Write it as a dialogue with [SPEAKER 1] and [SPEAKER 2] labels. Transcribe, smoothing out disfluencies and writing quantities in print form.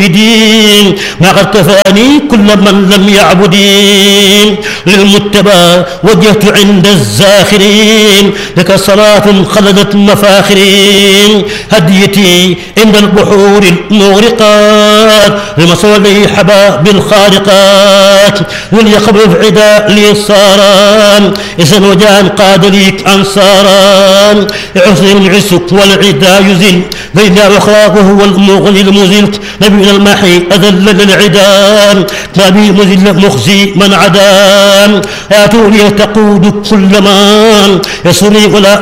[SPEAKER 1] الموحدين ما قد كفاني كل من لم يعبدين للمتبى وجهت عند الزاخرين لك صلاة خلدت مفاخرين هديتي عند البحور المغرقات لمصولي حباب الخارقات وليخبر عدا لي صاران إذا وجان قاد ليك أنصاران عسر العسك والعدا يزل بين أخلاقه هو المغني المزل نبينا المحي أذل للعدان نبي مذل مخزي من عدان آتوني تقود كل من يسري ولا